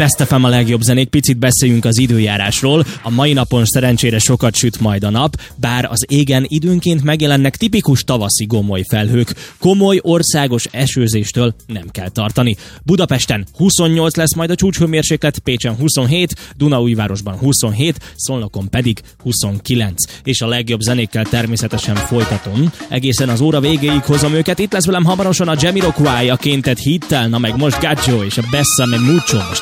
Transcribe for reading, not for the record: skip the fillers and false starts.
Best FM a legjobb zenék, picit beszéljünk az időjárásról. A mai napon szerencsére sokat süt majd a nap, bár az égen időnként megjelennek tipikus tavaszi gomoly felhők. Komoly országos esőzéstől nem kell tartani. Budapesten 28 lesz majd a csúcshőmérséklet, Pécsen 27, Dunaújvárosban 27, Szolnokon pedig 29. És a legjobb zenékkel természetesen folytatom. Egészen az óra végéig hozom őket. Itt lesz velem hamarosan a Jamiroquai, a Kéntet hittel, na meg most Gaggio és a Bessame Mucho. Most